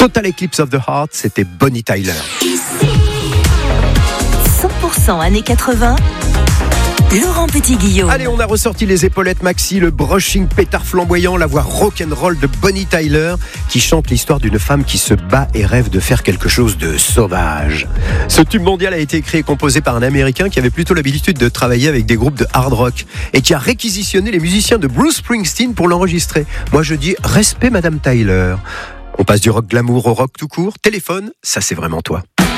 Total Eclipse of the Heart, c'était Bonnie Tyler. 100% années 80. Laurent Petit-Guillaume. Allez, on a ressorti les épaulettes maxi, le brushing pétard flamboyant, la voix rock'n'roll de Bonnie Tyler qui chante l'histoire d'une femme qui se bat et rêve de faire quelque chose de sauvage. Ce tube mondial a été écrit et composé par un Américain qui avait plutôt l'habitude de travailler avec des groupes de hard rock et qui a réquisitionné les musiciens de Bruce Springsteen pour l'enregistrer. Moi je dis respect Madame Tyler. On passe du rock glamour au rock tout court. Téléphone, ça c'est vraiment toi.